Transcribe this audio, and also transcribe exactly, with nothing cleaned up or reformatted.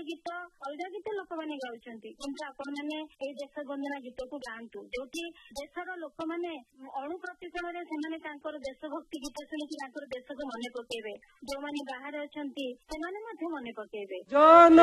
गीत अलग गीत लोक मैंने गाउछंती किंतु आपण मैंने ए देश वंदना गीत को गांतु जोटी देशर लोक मैंने अणु प्रतिकोण रे सेमाने तांकर देशभक्ति गीत सुनिकी तांकर देश को मने पकेबे जो माने बाहर अछंती सेमाने मध्ये मने पकेबे।